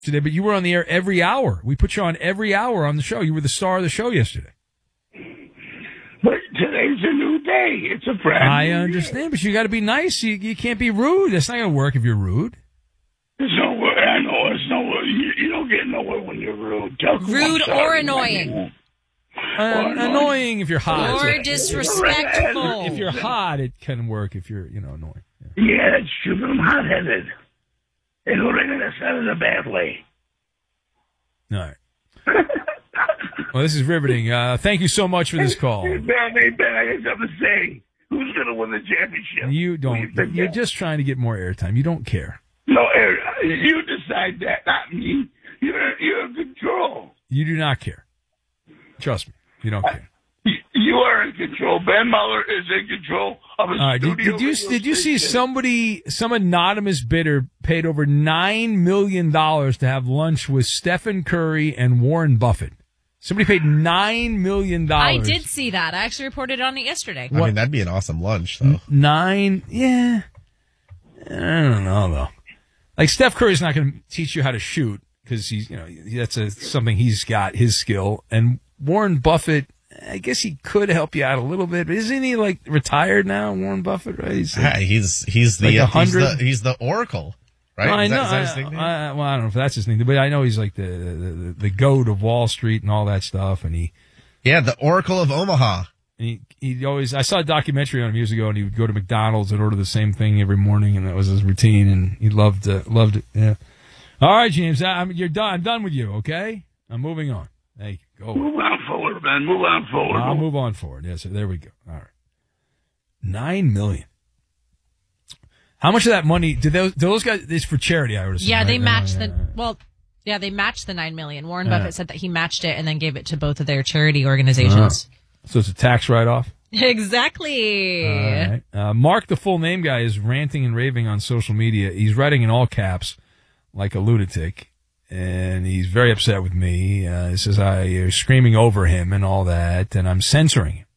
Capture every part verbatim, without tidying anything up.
today, but you were on the air every hour. We put you on every hour on the show. You were the star of the show yesterday. But today's a new day. It's a brand I new understand, day. but you got to be nice. You, you can't be rude. That's not going to work if you're rude. There's no way. I know. There's no way. You, you don't get nowhere when you're rude. Tell them Rude I'm sorry. or annoying. Uh, annoying. annoying if you're hot. Or disrespectful. If you're hot, it can work if you're, you know, annoying. Yeah, yeah that's true, but I'm hot-headed. And I said it in a bad way. All right. Well, this is riveting. Uh, thank you so much for this call. Hey, Ben, hey, Ben, I got something to say. Who's going to win the championship? You don't. You You're just trying to get more airtime. You don't care. No, you decide that, not me. You're, you're in control. You do not care. Trust me. You don't care. You are in control. Ben Muller is in control of a All right. Did, studio. did you did you see somebody, some anonymous bidder paid over nine million dollars to have lunch with Stephen Curry and Warren Buffett? Somebody paid nine million dollars. I did see that. I actually reported on it yesterday. I mean, that'd be an awesome lunch, though. Nine? Yeah. I don't know, though. Like, Steph Curry's not going to teach you how to shoot because he's, you know, that's a, something he's got, his skill. And Warren Buffett, I guess he could help you out a little bit, but isn't he, like, retired now, Warren Buffett, right? He's, like, yeah, he's, he's, the, like uh, he's, the, he's the Oracle. Right? Well, I is know. that, is that his I, nickname? I, well, I don't know if that's his nickname, but I know he's like the, the the goat of Wall Street and all that stuff. And he, yeah, the Oracle of Omaha. And he he always. I saw a documentary on him years ago, and he would go to McDonald's and order the same thing every morning, and that was his routine. And he loved uh, loved it. Yeah. All right, James, I'm you're done. I'm done with you. Okay, I'm moving on. Hey, go. Move on forward, man. Move on forward. I'll move on forward. Yes, there we go. All right, nine million. How much of that money did those do those guys? It's for charity, I would assume. Yeah, right? they matched the well. Yeah, they matched the nine million. Warren Yeah. Buffett said that he matched it and then gave it to both of their charity organizations. Uh, so it's a tax write-off. Exactly. All right. Uh, Mark, the full name guy, is ranting and raving on social media. He's writing in all caps, like a lunatic, and he's very upset with me. Uh, he says I am screaming over him and all that, and I'm censoring him.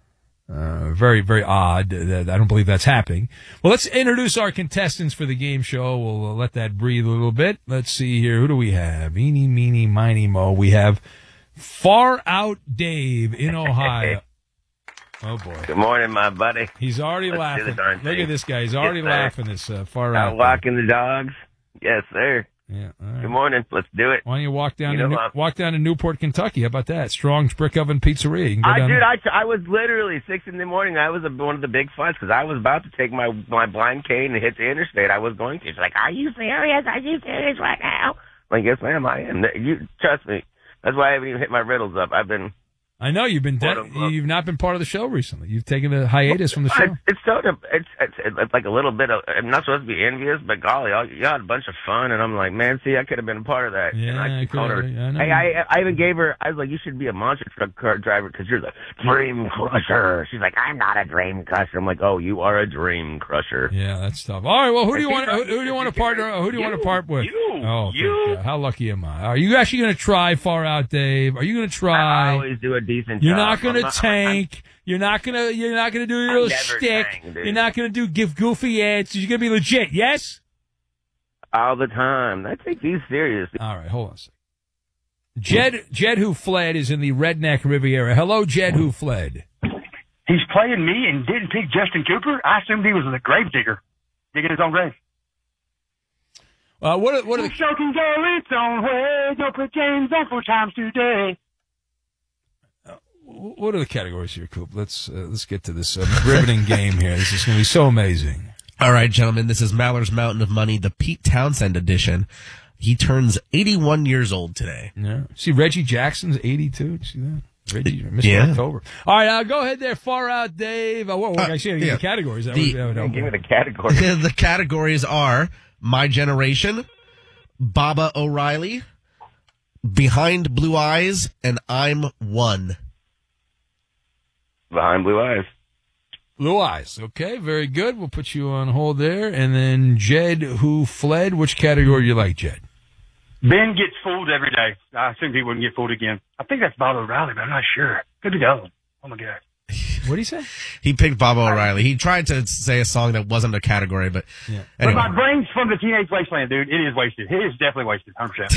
Uh, very, very odd. That I don't believe that's happening. Well, let's introduce our contestants for the game show. We'll let that breathe a little bit. Let's see here. Who do we have? Eeny, meeny, miny, mo. We have Far Out Dave in Ohio. Oh, boy. Good morning, my buddy. He's already Let's laughing. do the darn Look thing. at this guy. He's already Yes, sir. laughing, this uh, Far Out. Out walking the dogs. Yes, sir. Yeah. All right. Good morning. Let's do it. Why don't you walk down You to know, New- uh, walk down to Newport, Kentucky? How about that? Strong's Brick Oven Pizzeria. You can go I down dude, there. I, I was literally six in the morning. I was a, one of the big funs because I was about to take my my blind cane and hit the interstate. I was going to. She's like, "Are you serious? Are you serious right now?" I'm like, "Yes, ma'am, I am." You trust me. That's why I haven't even hit my riddles up. I've been. I know you've been. De- Quote, unquote. you've not been part of the show recently. You've taken a hiatus from the show. It's, it's sort of it's, it's it's like a little bit of. I'm not supposed to be envious, but golly, y'all, y'all had a bunch of fun, and I'm like, man, see, I could have been a part of that. Yeah, and I, I told her, could've- I know. hey, I I even gave her. I was like, you should be a monster truck car driver because you're the dream crusher. She's like, I'm not a dream crusher. I'm like, oh, you are a dream crusher. Yeah, that's tough. All right, well, who do you want? Who, who do you want to partner? Who do you, want to part with? You, oh, you. good God. How lucky am I? Are you actually going to try Far Out, Dave? Are you going to I try? always do a decent You're job. not going I'm to tank. You're not going to. You're not going to do your I little never shtick. tank, dude. You're not going to do give goofy answers. You're going to be legit. Yes. all the time. I take these seriously. All right, hold on a second. Jed, Jed who fled is in the Redneck Riviera. Hello, Jed who fled. He's playing me and didn't pick Justin Cooper. I assumed he was a grave digger, digging his own grave. Uh, what are, what are the show can go its own way. Don't put James on four times today. what are the categories here, Coop? Let's uh, let's get to this uh, riveting game here. This is going to be so amazing. All right, gentlemen, this is Maller's Mountain of Money, the Pete Townsend edition. He turns eighty-one years old today. Yeah. See, Reggie Jackson's eighty-two. Did you see that? Reggie, Mister Yeah. October. All right, uh, go ahead there. Far Out, Dave. Uh, what, what, Uh, I should give yeah. the categories. That The- would, that would help. Give me the category. The categories are My Generation, Baba O'Reilly, Behind Blue Eyes, and I'm One. Behind Blue Eyes. Blue Eyes. Okay, very good. We'll put you on hold there. And then Jed who fled. Which category you like, Jed? Ben gets fooled every day. I assumed he wouldn't get fooled again. I think that's Bob O'Reilly, but I'm not sure. Could be the other one. Oh, my God. What did he say? He picked Baba O'Reilly. He tried to say a song that wasn't a category, but Yeah. But anyway. my brain's from the Teenage Wasteland, dude. It is wasted. It is definitely wasted, one hundred percent.